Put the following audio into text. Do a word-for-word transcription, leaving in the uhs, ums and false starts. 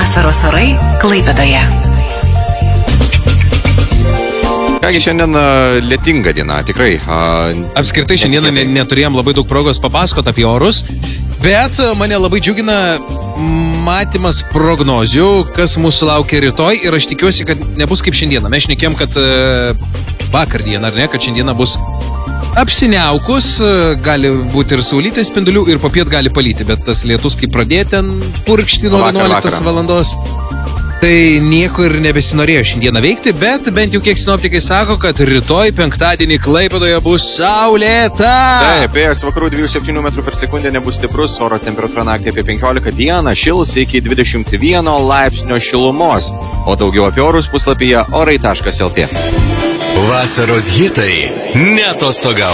Vasaros orai Klaipėdoje. Kągi, šiandien lietinga diena, tikrai. Apskritai šiandieną ne, neturėjom labai daug progos papasakoti apie orus, bet mane labai džiugina matymas prognozių, kas mūsų laukia rytoj, ir aš tikiuosi, kad nebus kaip šiandieną. Mes šnekėjom, kad vakar dieną, ar ne, kad šiandieną bus apsiniaukus, gali būti ir saulytės spindulių, ir popiet gali palyti, bet tas lietus, kai pradėti ten purkšti nuo vienuoliktos valandos, tai nieko ir nebesinorėjo šiandieną veikti, bet bent jau kiek sinoptikai sako, kad rytoj penktadienį Klaipėdoje bus saulėta. Taip, vėjas vakarų dviejų septynių metrų per sekundę nebus stiprus, oro temperatūra naktį apie penkiolika, dieną šils iki dvidešimt vieno laipsnio šilumos, o daugiau apie orus puslapyje orai taškas lt. Vasaros hitai neatostogauja.